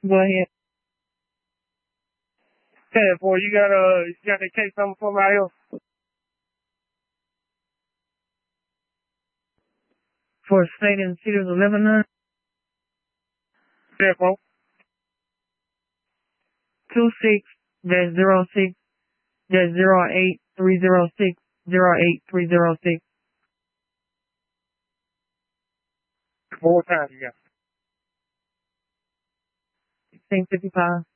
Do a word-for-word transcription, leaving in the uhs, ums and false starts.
Go ahead. ten four, you got uh, you got the case number for me right here? For state and city of Lebanon, ten four. two six dash zero six dash zero eight three zero six zero eight three zero six. Four times you got. sixteen fifty-five.